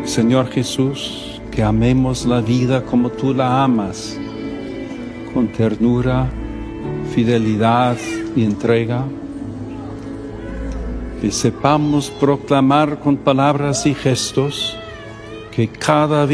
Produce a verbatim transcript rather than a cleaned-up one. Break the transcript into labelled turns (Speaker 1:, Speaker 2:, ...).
Speaker 1: Señor Jesús, que amemos la vida como tú la amas, con ternura, fidelidad y entrega. Que sepamos proclamar con palabras y gestos que cada